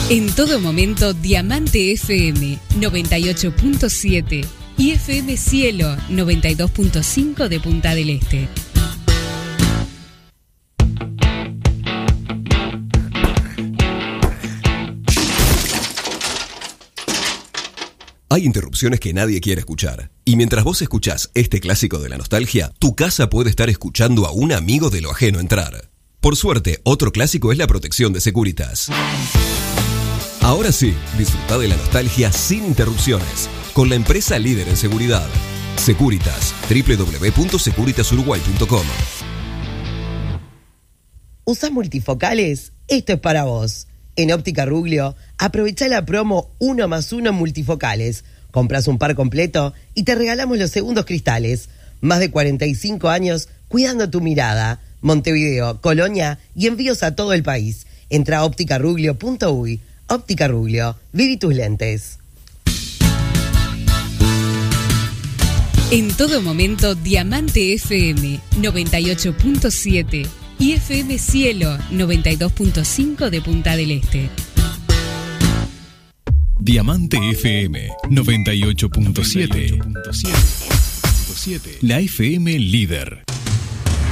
En todo momento, Diamante FM 98.7 y FM Cielo 92.5 de Punta del Este. Hay interrupciones que nadie quiere escuchar. Y mientras vos escuchás este clásico de la nostalgia, tu casa puede estar escuchando a un amigo de lo ajeno entrar. Por suerte, otro clásico es la protección de Securitas. Ahora sí, disfruta de la nostalgia sin interrupciones, con la empresa líder en seguridad. Securitas, www.securitasuruguay.com. ¿Usás multifocales? Esto es para vos. En Óptica Ruglio, aprovecha la promo 1+1 en multifocales. Compras un par completo y te regalamos los segundos cristales. Más de 45 años cuidando tu mirada. Montevideo, Colonia y envíos a todo el país. Entra a opticaruglio.uy. Óptica Ruglio, viví tus lentes. En todo momento, Diamante FM 98.7 y FM Cielo 92.5 de Punta del Este. Diamante FM 98.7. La FM líder.